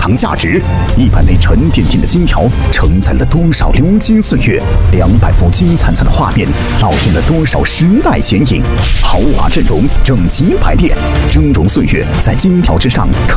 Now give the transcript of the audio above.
藏价值？100枚沉甸甸的金条承载了多少流金岁月？200幅金灿灿的画面烙印了多少时代剪影？豪华阵容，整齐排列，峥嵘岁月在金条之上。